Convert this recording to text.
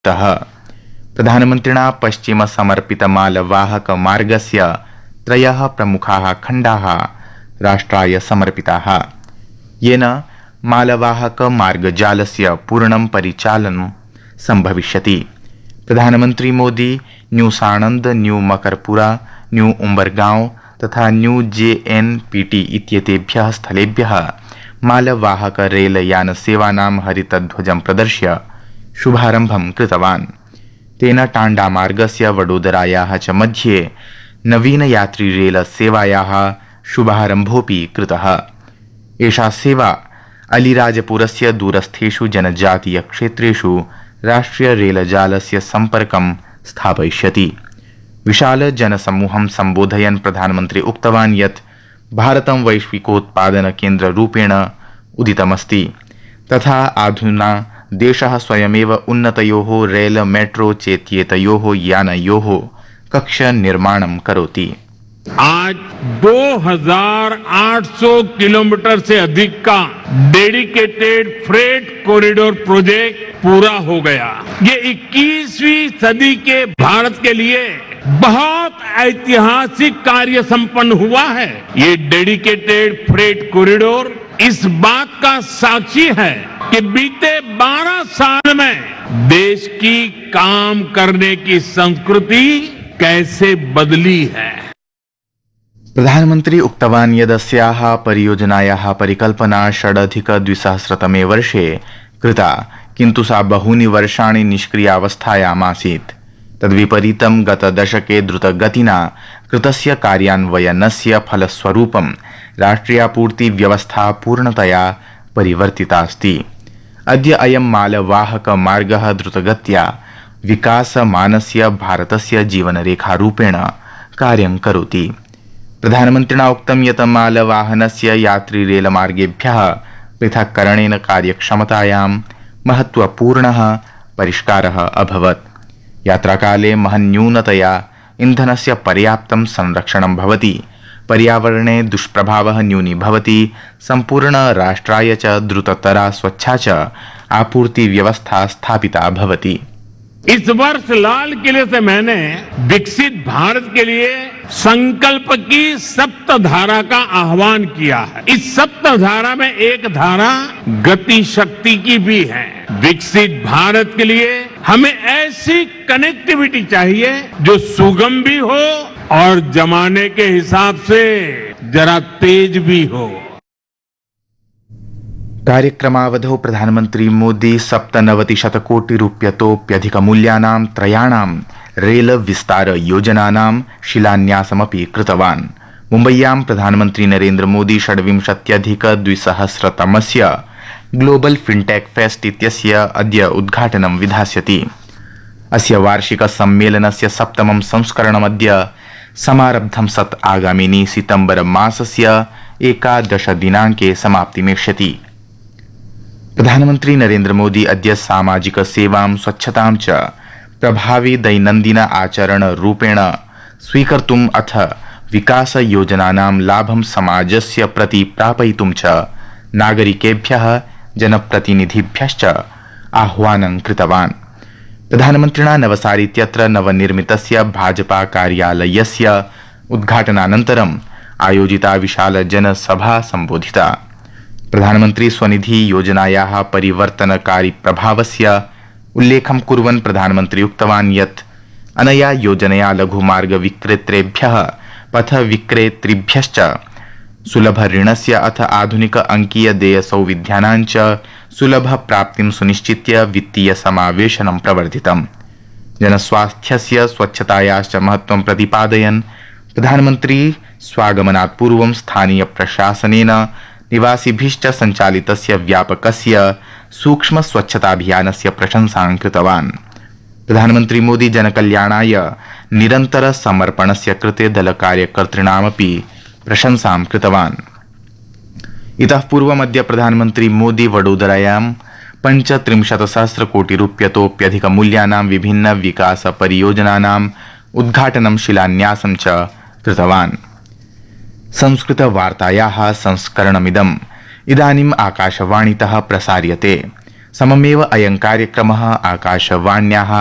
प्रधानमन्त्रिणा पश्चिमसमर्पितमालवाहकमार्गस्य त्रयः प्रमुखाः खण्डाः राष्ट्राय समर्पिताः, येन मालवाहकमार्गजालस्य पूर्णं परिचालनं सम्भविष्यति। प्रधानमन्त्री Modi new साणन्द, new Makarpura, new उम्बरगांव तथा न्यू JNPT इत्येतेभ्यः स्थलेभ्यः मालवाहक रेलयानसेवानां हरितध्वजं प्रदर्श्य शुभारम्भं कृतवान्। तेन टाण्डामार्गस्य वडोदरायाः च मध्ये नवीनयात्रिरेलसेवायाः शुभारम्भोऽपि कृतः। एषा सेवा अलीराजपुरस्य दूरस्थेषु जनजातीयक्षेत्रेषु राष्ट्रियरेलजालस्य सम्पर्कं स्थापयिष्यति। विशालजनसमूहं सम्बोधयन् प्रधानमन्त्री उक्तवान् यत् भारतं वैश्विकोत्पादनकेन्द्ररूपेण उदितमस्ति तथा अधुना देशः स्वयमेव उन्नतयोः रेल मेट्रो चेत्येतयोः यानयोः कक्षनिर्माणं करोति। आज 2800 किलोमीटर से अधिक का डेडिकेटेड फ्रेट कॉरिडोर प्रोजेक्ट पूरा हो गया। ये 21वीं सदी के भारत के लिए बहुत ऐतिहासिक कार्य संपन्न हुआ है। ये डेडिकेटेड फ्रेट कॉरिडोर इस बात का साक्षी है कि बीते 12 साल में देश की काम करने की संस्कृति कैसे बदली है। प्रधानमन्त्री उक्तवान् यदस्याः परियोजनायाः परिकल्पना 2006 वर्षे कृता, किन्तु सा बहूनि वर्षाणि निष्क्रियावस्थायामासीत्। तद्विपरीतं गतदशके द्रुतगतिना कृतस्य कार्यान्वयनस्य फलस्वरूपं राष्ट्रियापूर्तिव्यवस्था पूर्णतया परिवर्तितास्ति। अद्य अयं मालवाहकमार्गः द्रुतगत्या विकासमानस्य भारतस्य जीवनरेखारूपेण कार्यं करोति। प्रधानमन्त्रिणा उक्तं यत् मालवाहनस्य यात्रिरेलमार्गेभ्यः पृथक्करणेन कार्यक्षमतायां महत्वपूर्णः परिष्कारः अभवत्। यात्राकाले महन्यूनतया इन्धनस्य पर्याप्तं संरक्षणं भवति, पर्यावरणे दुष्प्रभावः न्यूनीभवति, सम्पूर्ण राष्ट्राय च द्रुततरा स्वच्छा च आपूर्तिव्यवस्था स्थापिता भवति। इस वर्ष लाल किले से मैंने विकसित भारत के लिए संकल्प की सप्तधारा का आह्वान किया है। इस सप्तधारा में एक धारा गति शक्ति की भी है। विकसित भारत के लिए हमें ऐसी कनेक्टिविटी चाहिए जो सुगम भी हो और जमाने के हिसाब से जरा तेज भी हो। कार्यक्रमावधौ प्रधानमन्त्री मोदी 97-शतकोटिरूप्यतोप्यधिकमूल्यानां त्रयाणां रेल विस्तार योजनानां शिलान्यासमपि कृतवान्। मुम्बय्यां प्रधानमन्त्री Narendra Modi 26-अधिक-2000 global fintech fest इत्यस्य अद्य उद्घाटनं विधास्यति। अस्य वार्षिक सम्मेलनस्य 7मं संस्करणमद्य समारब्धं सत् आगामिनि सितम्बर मासस्य 11 दिनाङ्के समाप्तिमेष्यति। प्रधानमन्त्री नरेन्द्र मोदी अद्य सामाजिक सेवां स्वच्छतां च प्रभावी दैनन्दिन आचरण रूपेण स्वीकर्तुम् अथ विकास योजनानां लाभं समाजस्य प्रति प्रापयितुं च नागरिकेभ्यः जनप्रतिनिधिभ्यश्च आह्वानं कृतवान्। प्रधानमन्त्रिणा नवसारीत्यत्र नवनिर्मितस्य भाजपा कार्यालयस्य उद्घाटनानन्तरम् आयोजिता विशाल जनसभा सम्बोधिता। प्रधानमन्त्री स्वनिधि योजनायाः परिवर्तनकारी प्रभावस्य उल्लेखं कुर्वन् प्रधानमन्त्री उक्तवान् यत् अनया योजनया लघुमार्ग विक्रेतृभ्यः पथ विक्रेतृभ्यश्च सुलभ ऋणस्य अथ आधुनिक अंकीय देय सौविध्यानां च सुलभ प्राप्तिं सुनिश्चित्य वित्तीय समावेशनं प्रवर्धितम्। जनस्वास्थ्यस्य स्वच्छतायाश्च महत्त्वं प्रतिपादयन् प्रधानमन्त्री स्वागमनात् पूर्वं स्थानीय प्रशासनेन निवासिभिश्च सञ्चालितस्य व्यापकस्य सूक्ष्म स्वच्छताभियानस्य प्रशंसां कृतवान्। प्रधानमन्त्री मोदी जनकल्याणाय निरन्तर समर्पणस्य कृते दलकार्यकर्तॄणामपि प्रशंसां कृतवान्। इतः पूर्वमद्य प्रधानमन्त्री मोदी वडोदरायां 35,000 कोटिरूप्यतोप्यधिकमूल्यानां विभिन्न विकास परियोजनानाम् उद्घाटनं शिलान्यासं च कृतवान्। संस्कृतवार्तायाः संस्करणमिदम् इदानीम् आकाशवाणीतः प्रसार्यते। सममेव अयं कार्यक्रमः आकाशवाण्याः